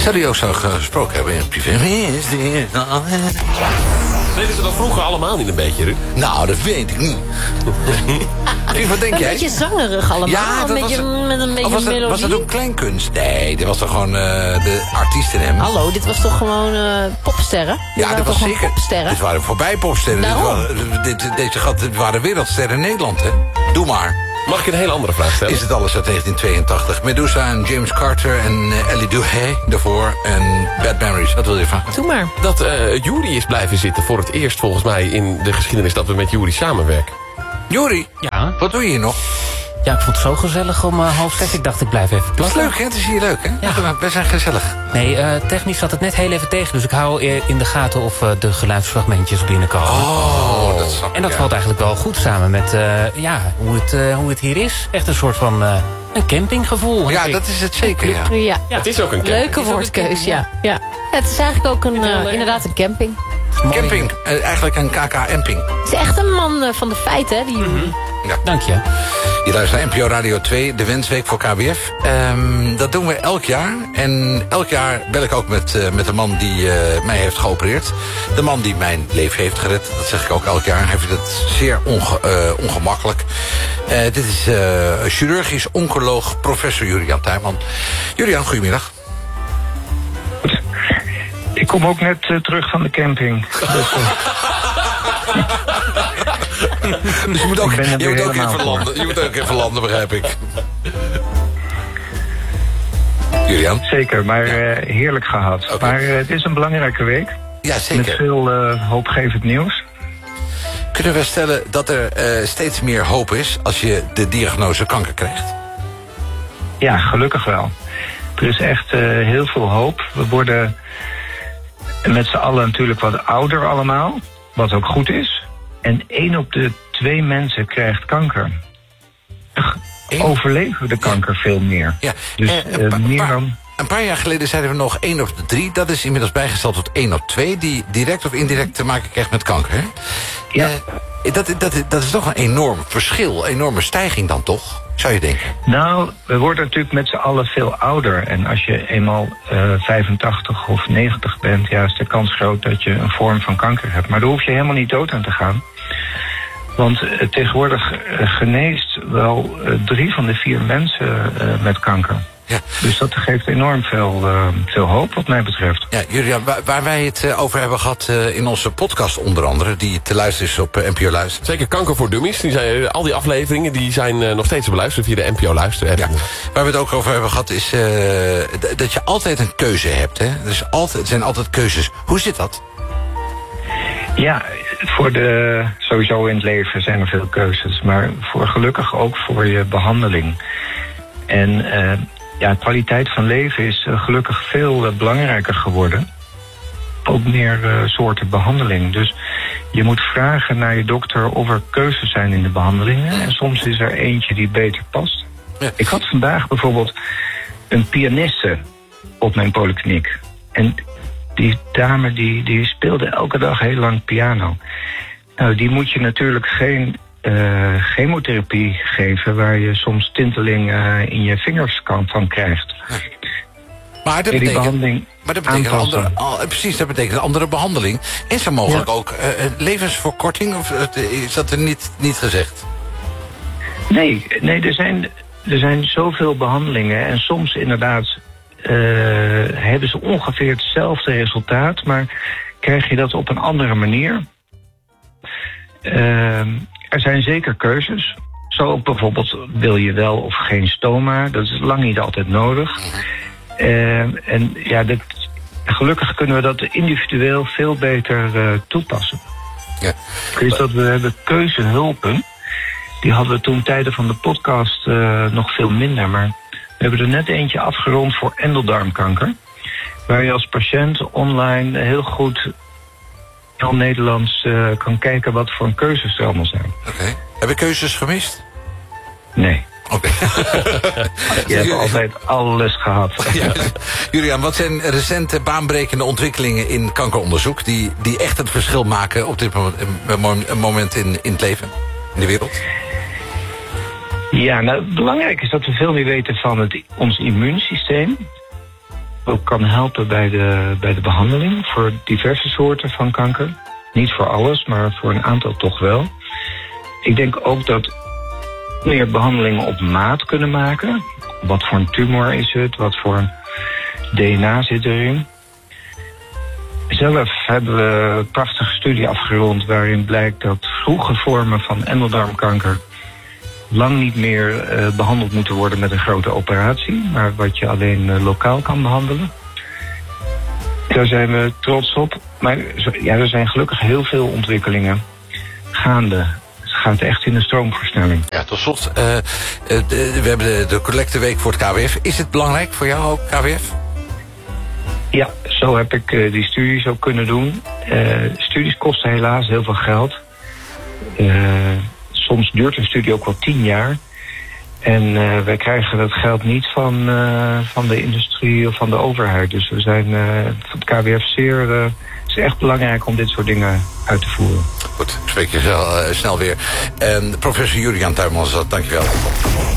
Zou die ook zo gesproken hebben in het privé? Deden ze dat vroeger allemaal niet een beetje, Ruud? Nou, dat weet ik niet. Wat denk jij? Een beetje zangerig allemaal. Ja, met een beetje melodie. Was dat ook kleinkunst? Nee, dit was toch gewoon de artiest in hem. Hallo, dit was toch gewoon popsterren? Ja, dat was zeker. Popsterren? Dit waren voorbij popsterren. Dit waren wereldsterren in Nederland, hè? Doe maar. Mag ik een hele andere vraag stellen? Is het alles uit 1982? Medusa en James Carter en Ellie Duhay daarvoor. En Bad Memories. Wat wil je vragen? Doe maar. Dat Yuri is blijven zitten voor het eerst volgens mij in de geschiedenis dat we met Yuri samenwerken. Yuri, Ja? wat doe je hier nog? Ja, ik vond het zo gezellig om 5:30. Ik dacht, ik blijf even Dat is plassen. leuk, hè? Het is hier leuk, hè? Ja. Wij zijn gezellig. Nee, technisch zat het net heel even tegen. Dus ik hou in de gaten of de geluidsfragmentjes binnenkomen. Oh, dat snap ik. En dat valt eigenlijk wel goed samen met hoe het hier is. Echt een soort van een campinggevoel. Ja, dat is het zeker, ja. Ja. Het is ook een camping. Leuke woordkeus, ja. Het is eigenlijk ook inderdaad een camping. Camping, eigenlijk een KK-emping. Het is echt een man van de feiten, hè, die Yuri. Dank je. Je luistert naar NPO Radio 2, de Wensweek voor KWF. Dat doen we elk jaar. En elk jaar bel ik ook met de man die mij heeft geopereerd. De man die mijn leven heeft gered. Dat zeg ik ook elk jaar. Hij vindt het zeer ongemakkelijk. Dit is chirurgisch oncoloog professor Julian Tuinman. Julian, goedemiddag. Ik kom ook net terug van de camping. Dus je moet ook helemaal even landen. Je moet ook even landen, begrijp ik. Julian? Zeker, maar heerlijk gehad. Okay. Maar het is een belangrijke week. Ja, Met zeker. veel hoopgevend nieuws. Kunnen we stellen dat er steeds meer hoop is als je de diagnose kanker krijgt? Ja, gelukkig wel. Er is echt heel veel hoop. We worden met z'n allen natuurlijk wat ouder allemaal. Wat ook goed is. En 1 op de 2 mensen krijgt kanker. Overleven de kanker veel meer. Ja. Dus meer dan... Een paar jaar geleden zeiden we nog 1 op de 3. Dat is inmiddels bijgesteld tot 1 op 2... die direct of indirect te maken krijgt met kanker. Hè? Ja. Dat is toch een enorm verschil. Een enorme stijging dan toch, zou je denken? Nou, we worden natuurlijk met z'n allen veel ouder. En als je eenmaal 85 of 90 bent... ja, is de kans groot dat je een vorm van kanker hebt. Maar daar hoef je helemaal niet dood aan te gaan. Want tegenwoordig geneest wel 3 van de 4 mensen met kanker. Ja. Dus dat geeft enorm veel hoop wat mij betreft. Ja, Julian, waar wij het over hebben gehad in onze podcast onder andere... die te luisteren is op NPO Luister. Zeker Kanker voor Dummies. Al die afleveringen die zijn nog steeds te beluisteren via de NPO Luister. Ja. Waar we het ook over hebben gehad is dat je altijd een keuze hebt. Hè? Dus er zijn altijd keuzes. Hoe zit dat? Ja, sowieso in het leven zijn er veel keuzes. Maar gelukkig ook voor je behandeling. En kwaliteit van leven is gelukkig veel belangrijker geworden. Ook meer soorten behandeling. Dus je moet vragen naar je dokter of er keuzes zijn in de behandelingen. En soms is er eentje die beter past. Ja. Ik had vandaag bijvoorbeeld een pianiste op mijn polykliniek. En die dame die speelde elke dag heel lang piano. Nou, die moet je natuurlijk geen chemotherapie geven... waar je soms tinteling in je vingers van krijgt. Maar dat betekent een andere behandeling. Is er mogelijk ook levensverkorting? Of is dat er niet gezegd? Nee, er zijn zoveel behandelingen. En soms inderdaad hebben ze ongeveer hetzelfde resultaat... maar krijg je dat op een andere manier... Er zijn zeker keuzes. Zo ook bijvoorbeeld wil je wel of geen stoma. Dat is lang niet altijd nodig. Gelukkig kunnen we dat individueel veel beter toepassen. Ja. Dus dat we hebben keuzehulpen. Die hadden we toen tijden van de podcast nog veel minder. Maar we hebben er net eentje afgerond voor endeldarmkanker. Waar je als patiënt online heel goed... heel Nederlands kan kijken wat voor een keuzes er allemaal zijn. Oké. Heb je keuzes gemist? Nee. Oké. Je hebt altijd alles gehad. Ja. Julian, wat zijn recente baanbrekende ontwikkelingen in kankeronderzoek... die echt het verschil maken op dit moment in het leven, in de wereld? Ja, nou, belangrijk is dat we veel meer weten van ons immuunsysteem. ook kan helpen bij de behandeling voor diverse soorten van kanker. Niet voor alles, maar voor een aantal toch wel. Ik denk ook dat meer behandelingen op maat kunnen maken. Wat voor een tumor is het? Wat voor een DNA zit erin? Zelf hebben we een prachtige studie afgerond waarin blijkt dat vroege vormen van endeldarmkanker lang niet meer behandeld moeten worden met een grote operatie, maar wat je alleen lokaal kan behandelen. Daar zijn we trots op. Maar ja, er zijn gelukkig heel veel ontwikkelingen gaande. Het gaat echt in een stroomversnelling. Ja, tot slot. We hebben de collecteweek voor het KWF. Is het belangrijk voor jou ook, KWF? Ja, zo heb ik die studies ook kunnen doen. Studies kosten helaas heel veel geld. Soms duurt een studie ook wel 10 jaar. En wij krijgen dat geld niet van de industrie of van de overheid. Dus we zijn van het KWF het is echt belangrijk om dit soort dingen uit te voeren. Goed, ik spreek je snel weer. Professor Julian Tuymans, dankjewel.